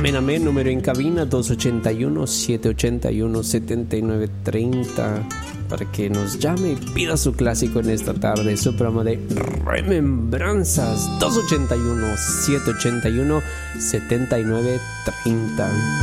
Amén, amén. Número en cabina 281-781-7930 para que nos llame y pida su clásico en esta tarde. Su programa de Remembranzas 281-781-7930.